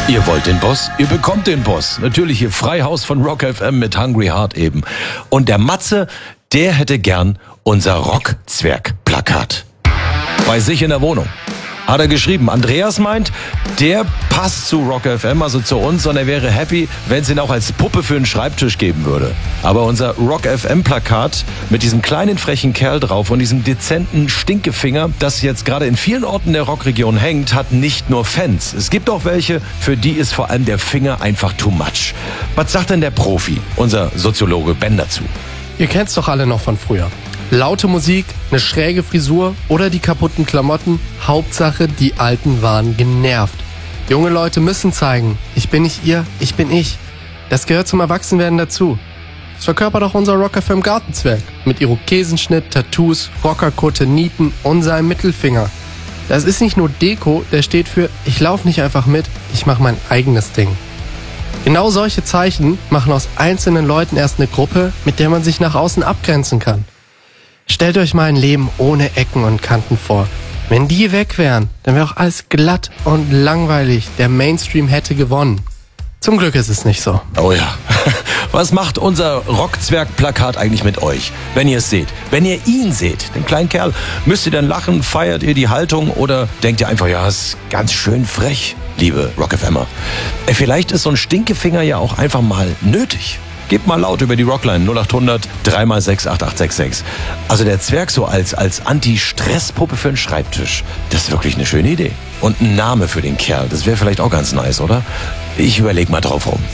Ihr wollt den Boss? Ihr bekommt den Boss. Natürlich hier Freihaus von Rock FM mit Hungry Heart eben. Und der Matze, der hätte gern unser Rockzwerg-Plakat bei sich in der Wohnung. Hat er geschrieben. Andreas meint, der passt zu Rock FM, also zu uns, und er wäre happy, wenn es ihn auch als Puppe für einen Schreibtisch geben würde. Aber unser Rock FM Plakat mit diesem kleinen frechen Kerl drauf und diesem dezenten Stinkefinger, das jetzt gerade in vielen Orten der Rockregion hängt, hat nicht nur Fans. Es gibt auch welche, für die ist vor allem der Finger einfach too much. Was sagt denn der Profi, unser Soziologe Ben, dazu? Ihr kennt's doch alle noch von früher. Laute Musik, eine schräge Frisur oder die kaputten Klamotten. Hauptsache, die Alten waren genervt. Junge Leute müssen zeigen, ich bin nicht ihr, ich bin ich. Das gehört zum Erwachsenwerden dazu. Das verkörpert auch unser Rock FM Gartenzwerg. Mit Irokesenschnitt, Tattoos, Rockerkutte, Nieten und seinem Mittelfinger. Das ist nicht nur Deko, der steht für, ich laufe nicht einfach mit, ich mache mein eigenes Ding. Genau solche Zeichen machen aus einzelnen Leuten erst eine Gruppe, mit der man sich nach außen abgrenzen kann. Stellt euch mal ein Leben ohne Ecken und Kanten vor. Wenn die weg wären, dann wäre auch alles glatt und langweilig. Der Mainstream hätte gewonnen. Zum Glück ist es nicht so. Oh ja. Was macht unser Rockzwerg-Plakat eigentlich mit euch, wenn ihr es seht? Wenn ihr ihn seht, den kleinen Kerl, müsst ihr dann lachen, feiert ihr die Haltung oder denkt ihr einfach, ja, ist ganz schön frech, liebe Rock-FMer? Vielleicht ist so ein Stinkefinger ja auch einfach mal nötig. Gebt mal laut über die Rockline 0800 3x6 8866. Also der Zwerg so als Anti-Stress-Puppe für einen Schreibtisch, das ist wirklich eine schöne Idee. Und ein Name für den Kerl, das wäre vielleicht auch ganz nice, oder? Ich überleg mal drauf rum.